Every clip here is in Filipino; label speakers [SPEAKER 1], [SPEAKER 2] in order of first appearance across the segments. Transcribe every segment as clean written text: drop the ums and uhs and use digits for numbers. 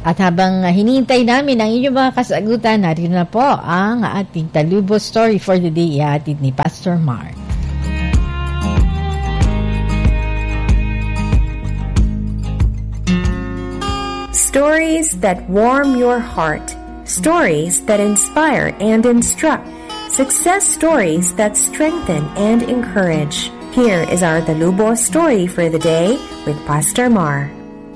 [SPEAKER 1] At habang hinihintay namin ang inyong mga kasagutan, narito na po ang ating Talubo Story for the Day, ihatid ni Pastor Mar.
[SPEAKER 2] Stories that warm your heart. Stories that inspire and instruct. Success stories that strengthen and encourage. Here is our Talubo Story for the Day with Pastor Mar.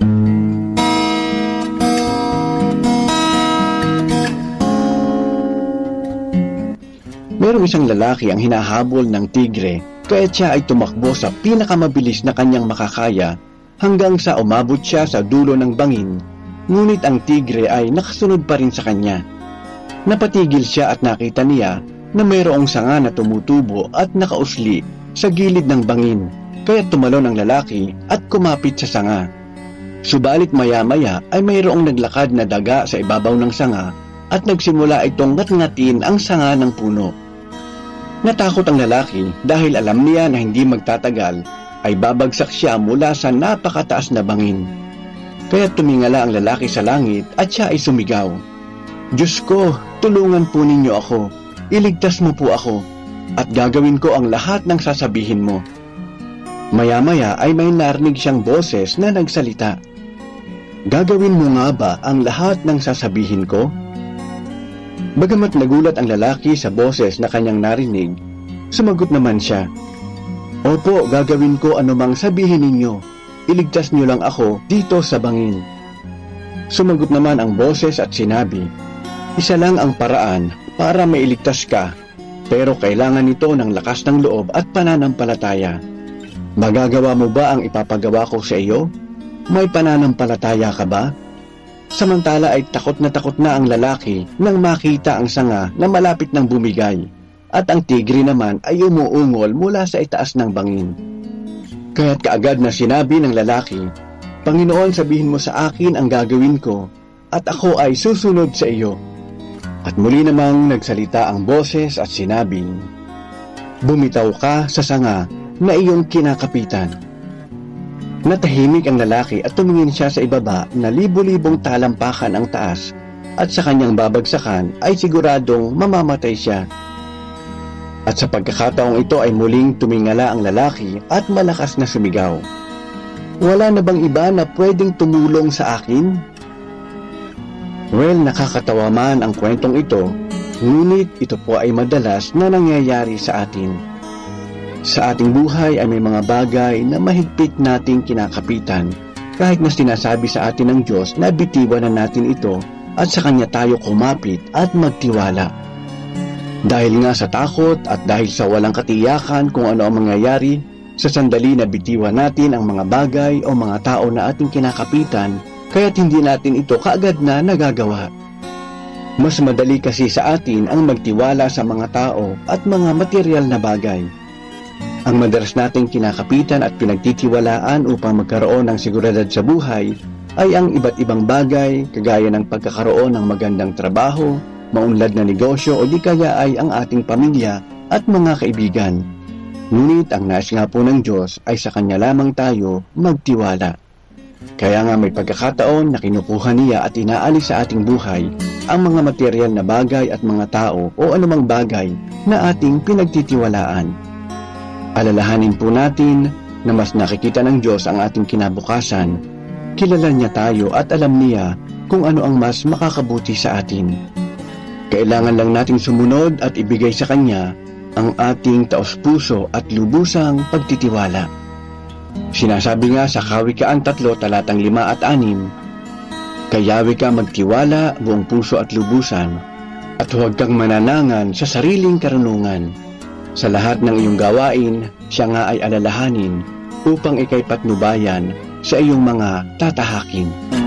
[SPEAKER 3] Merong isang lalaki ang hinahabol ng tigre, kaya siya ay tumakbo sa pinakamabilis na kanyang makakaya hanggang sa umabot siya sa dulo ng bangin, ngunit ang tigre ay nakasunod pa rin sa kanya. Napatigil siya at nakita niya na mayroong sanga na tumutubo at nakausli sa gilid ng bangin, kaya tumalon ang lalaki at kumapit sa sanga. Subalit maya-maya ay mayroong naglakad na daga sa ibabaw ng sanga at nagsimula itong ngat-ngatin ang sanga ng puno. Natakot ang lalaki dahil alam niya na hindi magtatagal ay babagsak siya mula sa napakataas na bangin. Kaya tumingala ang lalaki sa langit at siya ay sumigaw, "Diyos ko, tulungan po ninyo ako. Iligtas mo po ako at gagawin ko ang lahat ng sasabihin mo." Maya-maya ay may narinig siyang boses na nagsalita, "Gagawin mo nga ba ang lahat ng sasabihin ko?" Bagamat nagulat ang lalaki sa boses na kanyang narinig, sumagot naman siya, "Opo, gagawin ko anumang sabihin ninyo. Iligtas niyo lang ako dito sa bangin." Sumagot naman ang boses at sinabi, "Isa lang ang paraan para mailigtas ka, pero kailangan nito ng lakas ng loob at pananampalataya. Magagawa mo ba ang ipapagawa ko sa iyo? May pananampalataya ka ba?" Samantala ay takot na ang lalaki nang makita ang sanga na malapit ng bumigay, at ang tigre naman ay umuungol mula sa itaas ng bangin. Kaya't kaagad na sinabi ng lalaki, "Panginoon, sabihin mo sa akin ang gagawin ko, at ako ay susunod sa iyo." At muli namang nagsalita ang boses at sinabing, "Bumitaw ka sa sanga na iyong kinakapitan." Natahimik ang lalaki at tumingin siya sa ibaba na libo-libong talampakan ang taas, at sa kanyang babagsakan ay siguradong mamamatay siya. At sa pagkakataong ito ay muling tumingala ang lalaki at malakas na sumigaw, "Wala na bang iba na pwedeng tumulong sa akin?" Well, nakakatawa man ang kwentong ito, ngunit ito po ay madalas na nangyayari sa atin. Sa ating buhay ay may mga bagay na mahigpit nating kinakapitan, kahit na sinasabi sa atin ng Diyos na bitiwan na natin ito at sa Kanya tayo kumapit at magtiwala. Dahil nga sa takot at dahil sa walang katiyakan kung ano ang mangyayari, sa sandali na bitiwan natin ang mga bagay o mga tao na ating kinakapitan, kaya't hindi natin ito kaagad na nagagawa. Mas madali kasi sa atin ang magtiwala sa mga tao at mga material na bagay. Ang madalas nating kinakapitan at pinagtitiwalaan upang magkaroon ng seguridad sa buhay ay ang iba't ibang bagay kagaya ng pagkakaroon ng magandang trabaho, maunlad na negosyo o di kaya ay ang ating pamilya at mga kaibigan. Ngunit ang nais nga po ng Diyos ay sa Kanya lamang tayo magtiwala. Kaya nga may pagkakataon na kinukuha niya at inaalis sa ating buhay ang mga material na bagay at mga tao o anumang bagay na ating pinagtitiwalaan. Alalahanin po natin na mas nakikita ng Diyos ang ating kinabukasan. Kilala niya tayo at alam niya kung ano ang mas makakabuti sa atin. Kailangan lang nating sumunod at ibigay sa Kanya ang ating taos-puso at lubusang pagtitiwala. Sinasabi nga sa Kawikaan 3, talatang 5 at 6, "Kayawi ka magtiwala buong puso at lubusan, at huwag kang mananangan sa sariling karunungan. Sa lahat ng iyong gawain, siya nga ay alalahanin upang ika'y patnubayan sa iyong mga tatahakin."